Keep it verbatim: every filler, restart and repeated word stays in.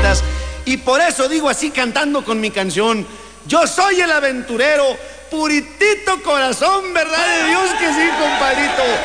aventuras. Y por eso digo así cantando con mi canción: yo soy el aventurero, puritito corazón, verdad de Dios que sí, compadrito.